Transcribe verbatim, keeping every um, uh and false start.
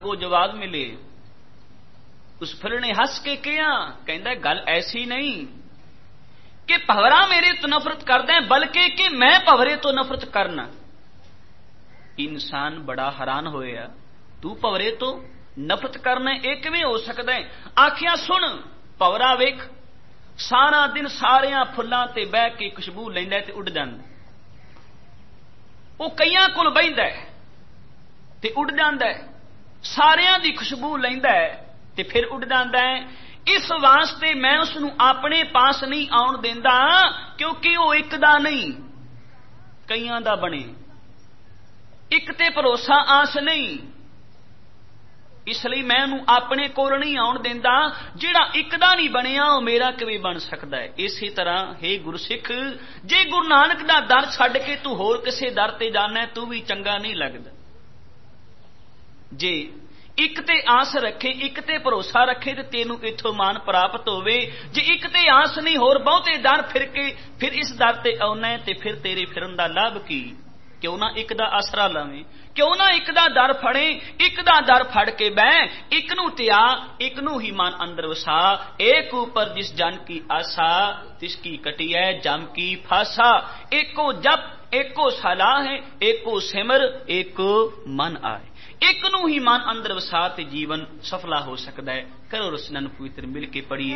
आपको जवाब मिले। उस फिर ने हस के कहा, कहता गल ऐसी नहीं कि भंवरा मेरे तो नफरत कर दे, बल्कि कि मैं भंवरे तो नफरत करना। इंसान बड़ा हैरान होया, तू भंवरे तो नफरत करना, एक किवें हो सकता है? आखिया सुन, भंवरा वेख सारा दिन सारिया फुल्लां ते बह के खुशबू लैंदा ते उड़ जांदा। वो कईयां कोल बहिंदा ते उड़ जांदा है, सारियां दी खुशबू लैंदा है ते फिर उड़ जांदा है। इस वास्ते मैं उसनूं अपने पास नहीं आउण देंदा, क्योंकि वो एक दा नहीं कईयां दा बने। एक ते भरोसा आस नहीं, इसलिए मैं उन्होंने अपने कोल नहीं आउण देंदा। जिहड़ा एक दा नहीं बनिया वो मेरा किवें बन सकता है? इसी तरह हे गुरसिख, जे गुरु नानक दा दर छड्ड के तू होर किसे दर ते जाना, तू भी चंगा नहीं लगदा। जे एक ते आस रखे, एक ते भरोसा रखे तो तेनू इथों मान प्राप्त होवे। जे एक ते आस नहीं, होर बहुते दर फिर के फिर इस दर ते आउना है, ते फिर तेरे फिरन दा लाभ की? क्यों ना एक दा आसरा लवें, क्यों ना एक दा दर फड़े, एक दा दर फड़ के बह, एक नू त्यां, एक नू ही मन अंदर वसा। एक ऊपर जिस जन की आशा, तिसकी कटी है जम की फासा। एको जप एको सलाह है, एको सिमर एको मन आए। एक नू ही मन अंदर वसा ते जीवन सफला हो सकता है। करो रचना पवित्र मिल के पढ़िए।